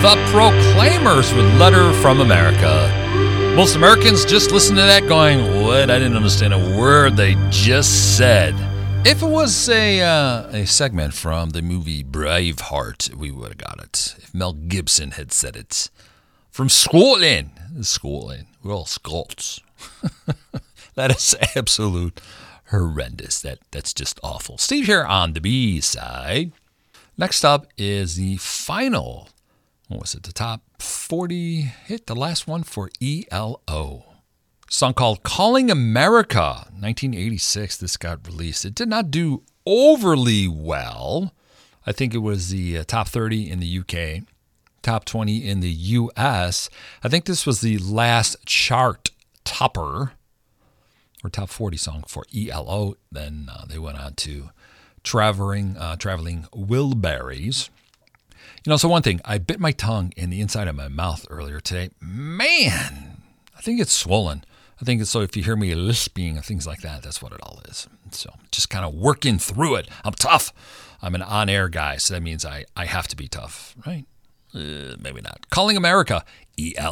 The Proclaimers with Letter from America. Most Americans just listen to that going, what? I didn't understand a word they just said. If it was a segment from the movie Braveheart, we would have got it. If Mel Gibson had said it. From Scotland. We're all Scots. That is absolute horrendous. That's just awful. Steve here on the B side. Next up is the final, the top 40 hit, the last one for ELO. Song called Calling America, 1986. This got released. It did not do overly well. I think it was the top 30 in the UK, top 20 in the US. I think this was the last chart topper, or top 40 song for ELO. Then they went on to Traveling Wilburys. So one thing, I bit my tongue in the inside of my mouth earlier today. Man, I think it's swollen. I think it's so if you hear me lisping and things like that, that's what it all is. So just kind of working through it. I'm tough. I'm an on-air guy, so that means I have to be tough, right? Maybe not. Calling America, ELO.